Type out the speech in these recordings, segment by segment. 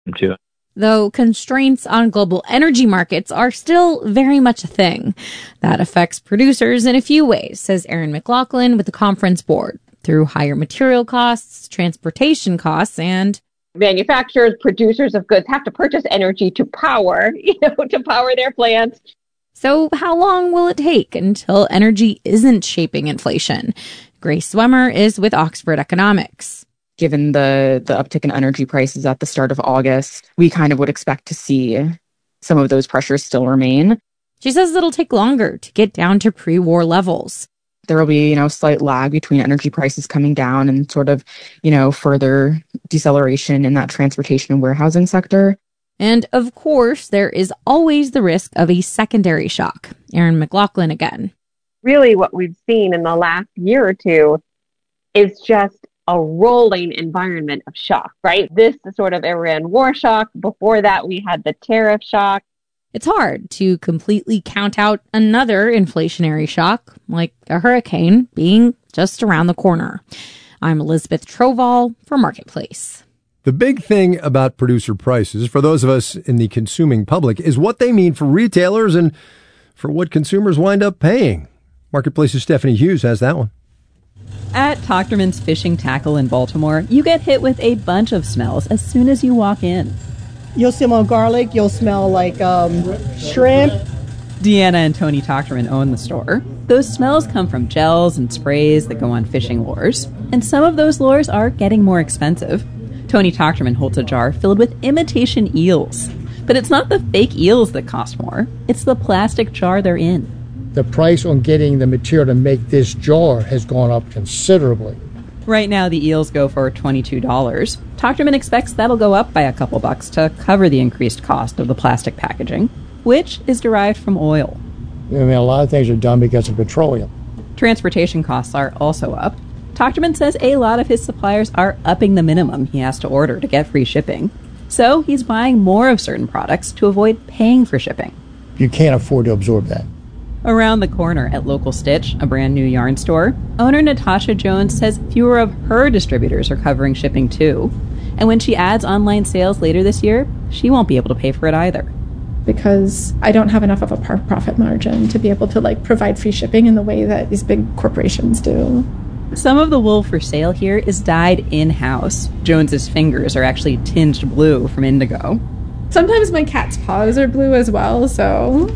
too. Though constraints on global energy markets are still very much a thing. That affects producers in a few ways, says Erin McLaughlin with the Conference Board, through higher material costs, transportation costs, and manufacturers, producers of goods have to purchase energy to power, to power their plants. So how long will it take until energy isn't shaping inflation? Grace Swemmer is with Oxford Economics. Given the uptick in energy prices at the start of August, we kind of would expect to see some of those pressures still remain. She says it'll take longer to get down to pre-war levels. There will be, slight lag between energy prices coming down and sort of, further deceleration in that transportation and warehousing sector. And of course, there is always the risk of a secondary shock. Erin McLaughlin again. Really what we've seen in the last year or two is just a rolling environment of shock, right? This is sort of Iran war shock. Before that, we had the tariff shock. It's hard to completely count out another inflationary shock, like a hurricane being just around the corner. I'm Elizabeth Troval for Marketplace. The big thing about producer prices, for those of us in the consuming public, is what they mean for retailers and for what consumers wind up paying. Marketplace's Stephanie Hughes has that one. At Tochterman's Fishing Tackle in Baltimore, you get hit with a bunch of smells as soon as you walk in. You'll smell garlic, you'll smell like shrimp. Deanna and Tony Tochterman own the store. Those smells come from gels and sprays that go on fishing lures, and some of those lures are getting more expensive. Tony Tochterman holds a jar filled with imitation eels. But it's not the fake eels that cost more, it's the plastic jar they're in. The price on getting the material to make this jar has gone up considerably. Right now, the eels go for $22. Tochterman expects that'll go up by a couple bucks to cover the increased cost of the plastic packaging, which is derived from oil. A lot of things are done because of petroleum. Transportation costs are also up. Tochterman says a lot of his suppliers are upping the minimum he has to order to get free shipping. So he's buying more of certain products to avoid paying for shipping. You can't afford to absorb that. Around the corner at Local Stitch, a brand new yarn store, owner Natasha Jones says fewer of her distributors are covering shipping too. And when she adds online sales later this year, she won't be able to pay for it either. Because I don't have enough of a profit margin to be able to provide free shipping in the way that these big corporations do. Some of the wool for sale here is dyed in-house. Jones's fingers are actually tinged blue from indigo. Sometimes my cat's paws are blue as well, so...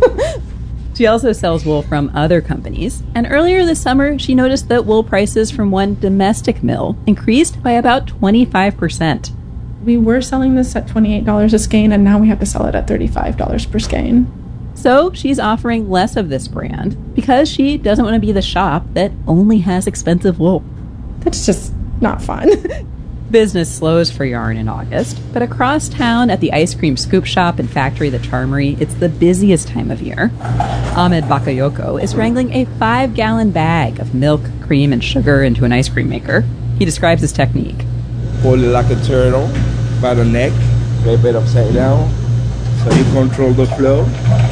She also sells wool from other companies, and earlier this summer, she noticed that wool prices from one domestic mill increased by about 25%. We were selling this at $28 a skein, and now we have to sell it at $35 per skein. So she's offering less of this brand because she doesn't want to be the shop that only has expensive wool. That's just not fun. Business slows for yarn in August, but across town at the ice cream scoop shop and factory The Charmery, it's the busiest time of year. Ahmed Bakayoko is wrangling a 5-gallon bag of milk, cream, and sugar into an ice cream maker. He describes his technique. Hold it like a turtle by the neck, flip it upside down, so you control the flow.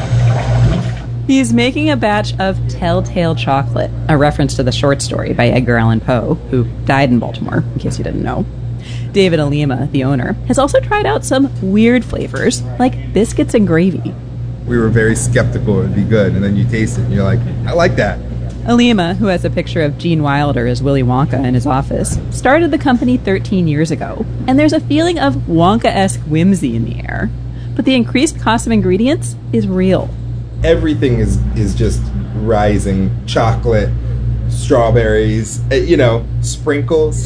He's making a batch of Telltale Chocolate, a reference to the short story by Edgar Allan Poe, who died in Baltimore, in case you didn't know. David Alima, the owner, has also tried out some weird flavors, like biscuits and gravy. We were very skeptical it would be good, and then you taste it and you're like, I like that. Alima, who has a picture of Gene Wilder as Willy Wonka in his office, started the company 13 years ago, and there's a feeling of Wonka-esque whimsy in the air. But the increased cost of ingredients is real. Everything is just rising. Chocolate, strawberries, sprinkles.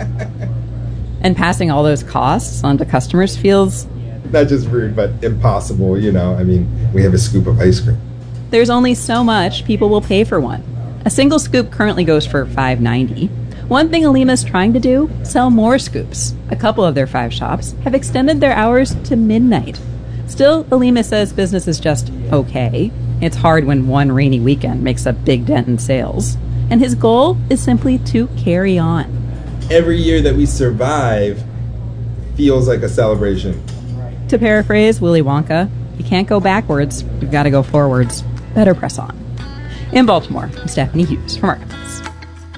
And passing all those costs on to customers feels... not just rude, but impossible, we have a scoop of ice cream. There's only so much people will pay for one. A single scoop currently goes for $5.90. One thing Alima's trying to do, sell more scoops. A couple of their 5 shops have extended their hours to midnight. Still, Alima says business is just okay. It's hard when one rainy weekend makes a big dent in sales. And his goal is simply to carry on. Every year that we survive feels like a celebration. To paraphrase Willy Wonka, you can't go backwards, you've got to go forwards. Better press on. In Baltimore, I'm Stephanie Hughes for Marketplace.